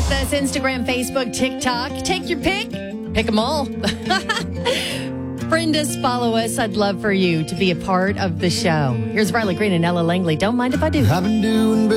us, Instagram, Facebook, TikTok. Take your pick. Pick them all. Friend us, follow us. I'd love for you to be a part of the show. Here's Riley Green and Ella Langley. Don't mind if I do. I've been doing